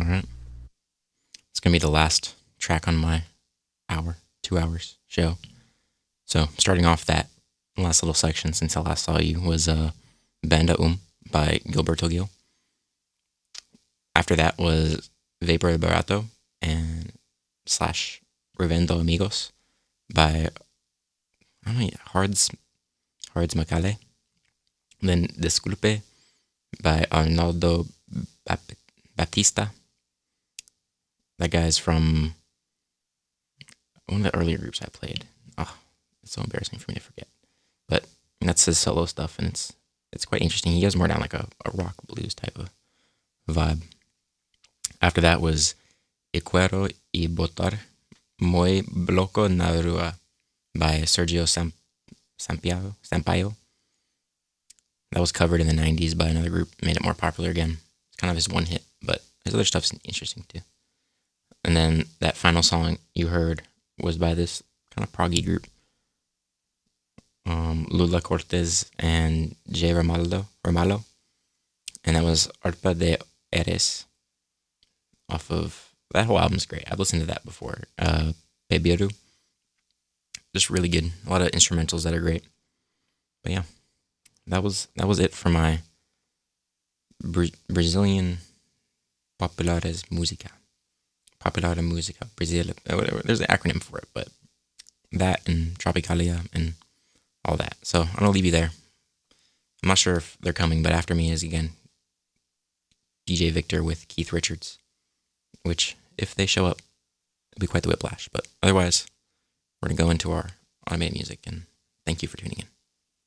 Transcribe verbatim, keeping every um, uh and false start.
right. It's going to be the last track on my hour, two hours show. So starting off that last little section since I last saw you was uh, Banda Um by Gilberto Gil. After that was Vapor Barato and slash Revendo Amigos by, I don't know, Hards, Hards Macale. Then Disculpe by Arnaldo Bap- Baptista. That guy's from one of the earlier groups I played. Oh, it's so embarrassing for me to forget. But that's his solo stuff, and it's it's quite interesting. He goes more down like a, a rock blues type of vibe. After that was Equero y Botar Muy Bloco na Rua by Sergio Sam- Sampaio. Sampaio. That was covered in the nineties by another group, made it more popular again. It's kind of his one hit, but his other stuff's interesting too. And then that final song you heard was by this kind of proggy group, um, Lula Cortez and Jay Ramallo, Ramallo. And that was Arpa de Eres off of, that whole album's great. I've listened to that before. Uh, Bebiru. Just really good. A lot of instrumentals that are great. But yeah, that was that was it for my Bra- Brazilian Populares Música. Popular Música Brasileira, whatever. There's an acronym for it, but that and Tropicalia and all that. So I'm gonna leave you there. I'm not sure if they're coming, but after me is again D J Victor with Keith Richards, which if they show up, it'll be quite the whiplash. But otherwise, we're gonna go into our automated music, and thank you for tuning in.